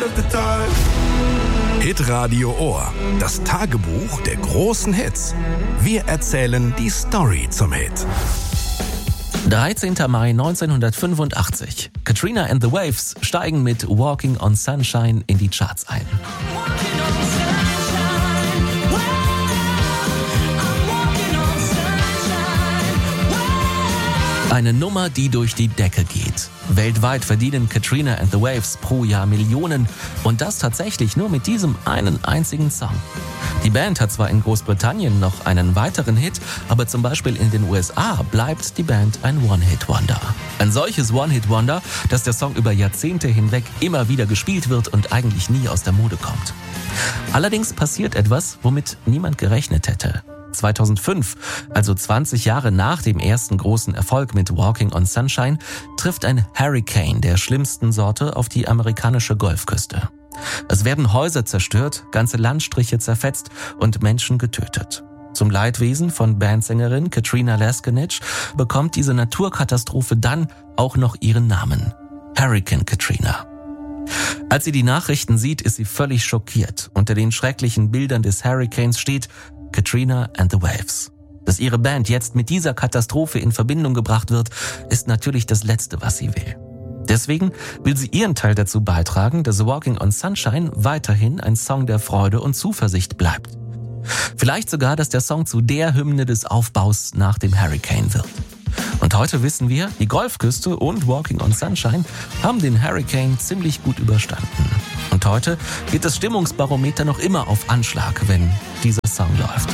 Hitradio Ohr, das Tagebuch der großen Hits. Wir erzählen die Story zum Hit. 13. Mai 1985. Katrina and the Waves steigen mit Walking on Sunshine in die Charts ein. Eine Nummer, die durch die Decke geht. Weltweit verdienen Katrina and the Waves pro Jahr Millionen und das tatsächlich nur mit diesem einen einzigen Song. Die Band hat zwar in Großbritannien noch einen weiteren Hit, aber zum Beispiel in den USA bleibt die Band ein One-Hit-Wonder. Ein solches One-Hit-Wonder, dass der Song über Jahrzehnte hinweg immer wieder gespielt wird und eigentlich nie aus der Mode kommt. Allerdings passiert etwas, womit niemand gerechnet hätte. 2005, also 20 Jahre nach dem ersten großen Erfolg mit Walking on Sunshine, trifft ein Hurricane der schlimmsten Sorte auf die amerikanische Golfküste. Es werden Häuser zerstört, ganze Landstriche zerfetzt und Menschen getötet. Zum Leidwesen von Bandsängerin Katrina Laskinich bekommt diese Naturkatastrophe dann auch noch ihren Namen: Hurricane Katrina. Als sie die Nachrichten sieht, ist sie völlig schockiert. Unter den schrecklichen Bildern des Hurricanes steht Katrina and the Waves. Dass ihre Band jetzt mit dieser Katastrophe in Verbindung gebracht wird, ist natürlich das Letzte, was sie will. Deswegen will sie ihren Teil dazu beitragen, dass Walking on Sunshine weiterhin ein Song der Freude und Zuversicht bleibt. Vielleicht sogar, dass der Song zu der Hymne des Aufbaus nach dem Hurricane wird. Und heute wissen wir, die Golfküste und Walking on Sunshine haben den Hurricane ziemlich gut überstanden. Und heute geht das Stimmungsbarometer noch immer auf Anschlag, wenn dieser Song läuft.